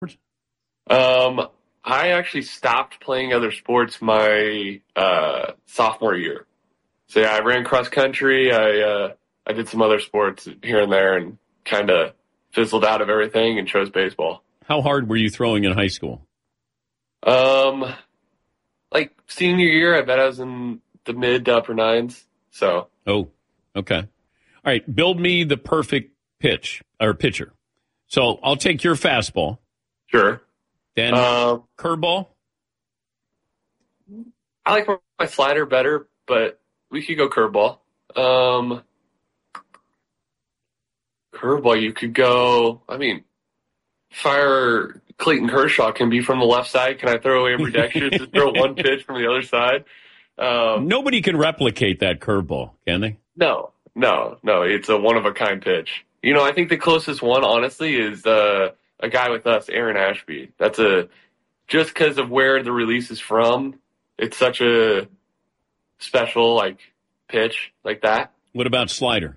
I actually stopped playing other sports my sophomore year. So yeah, I ran cross country. I did some other sports here and there, and kind of fizzled out of everything and chose baseball. How hard were you throwing in high school? Um, like senior year, I bet I was in the mid to upper nines. So Oh, okay. All right, build me the perfect pitch or pitcher. So I'll take your fastball. sure. Then curveball. I like my slider better, but we could go curveball. Curveball, you could go. I mean, fire Clayton Kershaw can be from the left side. Can I throw away ambidextrous to throw one pitch from the other side? Nobody can replicate that curveball, can they? No. It's a one of a kind pitch. You know, I think the closest one, honestly, is a guy with us, Aaron Ashby. Just because of where the release is from. It's such a special pitch like that. What about slider?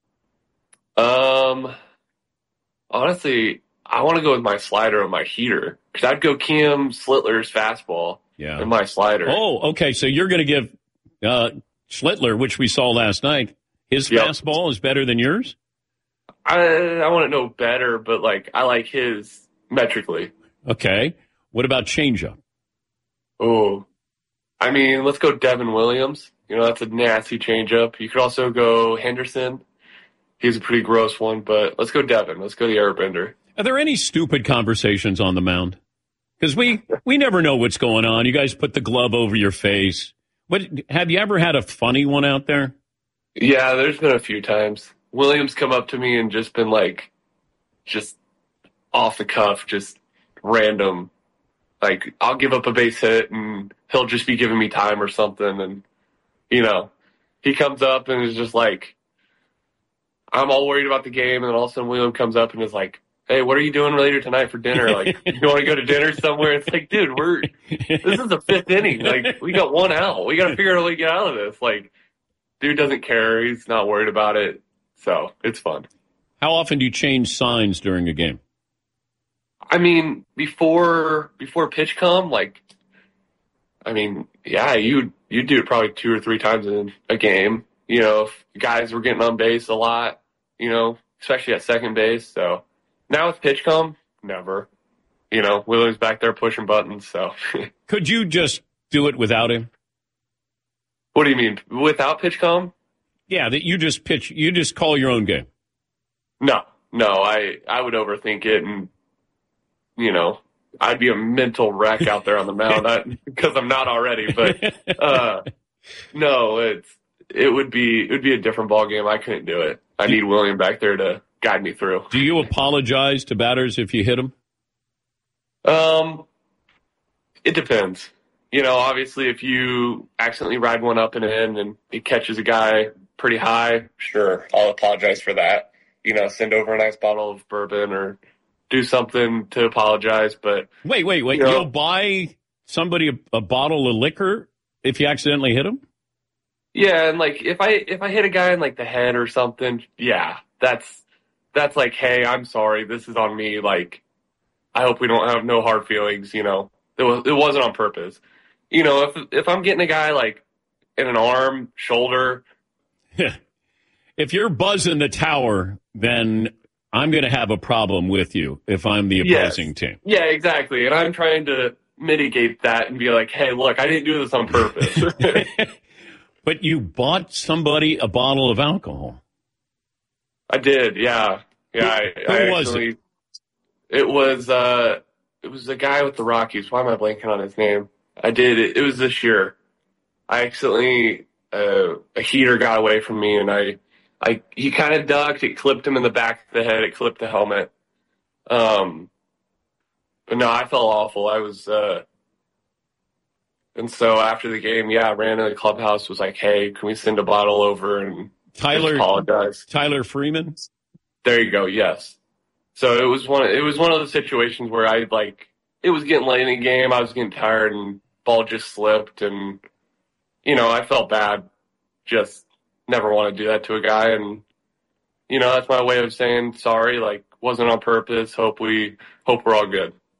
Honestly, I want to go with my slider or my heater because I'd go Cam Slitler's fastball and my slider. Oh, okay. So you're going to give Schlittler, which we saw last night, his fastball is better than yours? I want to know better, but I like his metrically. Okay. What about changeup? Oh, I mean, let's go Devin Williams. You know, that's a nasty changeup. You could also go Henderson. He's a pretty gross one, but let's go Devin. Let's go the airbender. Are there any stupid conversations on the mound? Because we never know what's going on. You guys put the glove over your face. Have you ever had a funny one out there? Yeah, there's been a few times. Williams come up to me and just been just off the cuff, just random. I'll give up a base hit and he'll just be giving me time or something. And, he comes up and is just I'm all worried about the game. And then all of a sudden William comes up and is like, hey, what are you doing later tonight for dinner? You want to go to dinner somewhere? It's dude, this is the fifth inning. We got one out. We got to figure out a way to get out of this. Dude doesn't care. He's not worried about it. So it's fun. How often do you change signs during a game? I mean, before pitch come, you do it probably 2 or 3 times in a game. If guys were getting on base a lot, especially at second base. So now with pitch come, never. Williams back there pushing buttons. So could you just do it without him? What do you mean without pitch come? Yeah, that you just pitch. You just call your own game. No, I would overthink it and. I'd be a mental wreck out there on the mound because I'm not already. But no, it would be a different ball game. I couldn't do it. I need William back there to guide me through. Do you apologize to batters if you hit them? It depends. Obviously, if you accidentally ride one up and in, and it catches a guy pretty high, sure, I'll apologize for that. Send over a nice bottle of bourbon or do something to apologize, but... Wait. You'll buy somebody a bottle of liquor if you accidentally hit him? Yeah, and if I hit a guy in the head or something, yeah, that's hey, I'm sorry, this is on me. I hope we don't have no hard feelings. It wasn't on purpose. If I'm getting a guy in an arm, shoulder. If you're buzzing the tower, then I'm going to have a problem with you if I'm the opposing team. Yeah, exactly. And I'm trying to mitigate that and be hey, look, I didn't do this on purpose. But you bought somebody a bottle of alcohol. I did, yeah. Yeah. Who was it? It was a guy with the Rockies. Why am I blanking on his name? I did. It was this year. I accidentally, a heater got away from me and he kind of ducked. It clipped him in the back of the head. It clipped the helmet. But no, I felt awful. I was, and so after the game, I ran to the clubhouse, was hey, can we send a bottle over and apologize? Tyler Freeman? There you go. Yes. So it was one of those situations where it was getting late in the game. I was getting tired and ball just slipped and, I felt bad. Just never want to do that to a guy. And, that's my way of saying sorry. Wasn't on purpose. Hope we're all good.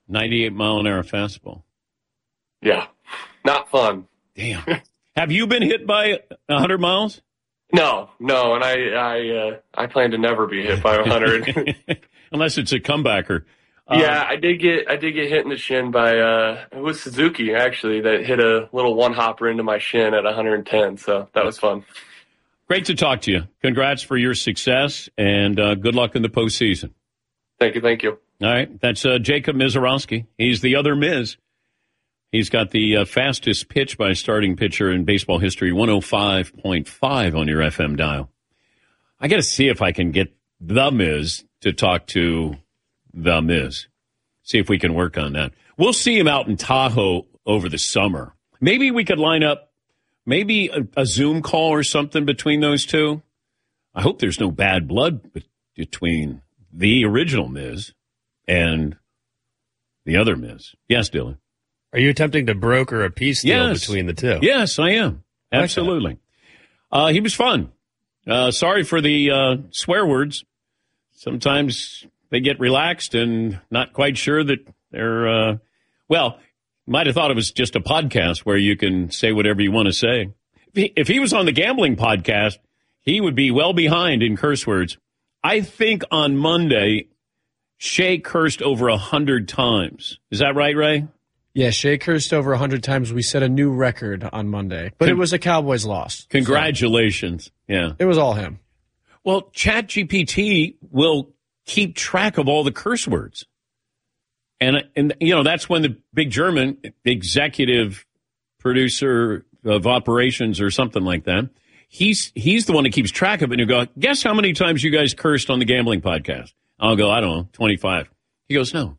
98-mile-an-hour fastball. Yeah, not fun. Damn. Have you been hit by 100 miles? No, and I plan to never be hit by 100. Unless it's a comebacker. Yeah, I did get hit in the shin by it was Suzuki actually that hit a little one hopper into my shin at 110. So that was fun. Great to talk to you. Congrats for your success and good luck in the postseason. Thank you. All right, that's Jacob Misiorowski. He's the other Miz. He's got the fastest pitch by a starting pitcher in baseball history, 105.5 on your FM dial. I got to see if I can get the Miz to talk to the Miz. See if we can work on that. We'll see him out in Tahoe over the summer. Maybe we could line up maybe a Zoom call or something between those two. I hope there's no bad blood between the original Miz and the other Miz. Yes, Dylan. Are you attempting to broker a peace deal between the two? Yes, I am. Absolutely. He was fun. Sorry for the swear words. Sometimes they get relaxed and not quite sure that they're, might have thought it was just a podcast where you can say whatever you want to say. If he was on the gambling podcast, he would be well behind in curse words. I think on Monday, Shea cursed over 100 times. Is that right, Ray? Yeah, Shea cursed over 100 times. We set a new record on Monday, but it was a Cowboys loss. Congratulations. So yeah. It was all him. Well, ChatGPT will keep track of all the curse words. And that's when the big German executive producer of operations or something like that, he's the one that keeps track of it. And he'll go, guess how many times you guys cursed on the gambling podcast? I'll go, I don't know, 25. He goes, no,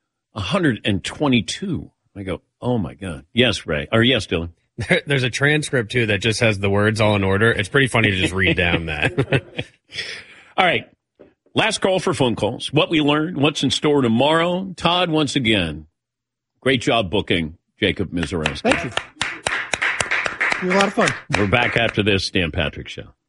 122. I go, oh, my God. Yes, Ray. Or yes, Dylan. There's a transcript, too, that just has the words all in order. It's pretty funny to just read down that. All right. Last call for phone calls. What we learned, what's in store tomorrow. Todd, once again, great job booking Jacob Misiorowski. Thank you. It was a lot of fun. We're back after this Dan Patrick Show.